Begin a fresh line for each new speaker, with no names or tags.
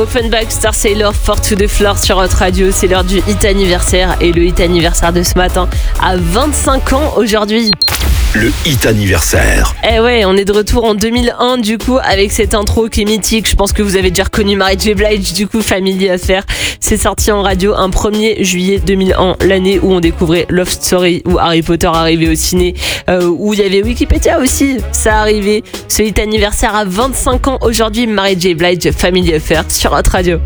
Offenbach, Star Sailor, Four to the Floor sur notre radio. C'est l'heure du hit anniversaire et le hit anniversaire de ce matin a 25 ans aujourd'hui.
Le hit anniversaire.
Eh ouais, on est de retour en 2001 du coup avec cette intro qui est mythique. Je pense que vous avez déjà reconnu Mary J. Blige, du coup Family Affair. C'est sorti en radio un 1er juillet 2001, l'année où on découvrait Love Story, où Harry Potter arrivait au ciné, où il y avait Wikipédia aussi, ça arrivait. Ce hit anniversaire a 25 ans aujourd'hui, Mary J. Blige, Family Affair sur notre radio.